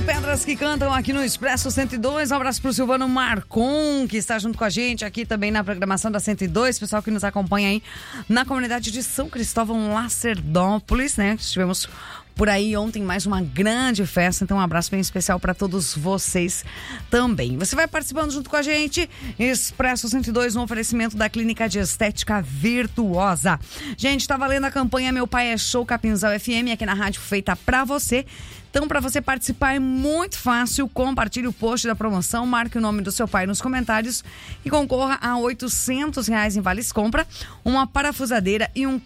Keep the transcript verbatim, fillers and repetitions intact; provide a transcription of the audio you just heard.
Pedras que cantam aqui no Expresso cento e dois. Um abraço pro Silvano Marcon, que está junto com a gente aqui também na programação da cento e dois. Pessoal que nos acompanha aí na comunidade de São Cristóvão, Lacerdópolis, né? Estivemos por aí ontem, mais uma grande festa, então um abraço bem especial para todos vocês também. Você vai participando junto com a gente, Expresso cento e dois, um oferecimento da Clínica de Estética Virtuosa. Gente, tá valendo a campanha Meu Pai é Show Capinzal F M, aqui na rádio feita pra você. Então, para você participar é muito fácil, compartilhe o post da promoção, marque o nome do seu pai nos comentários e concorra a oitocentos reais em vales compra, uma parafusadeira e um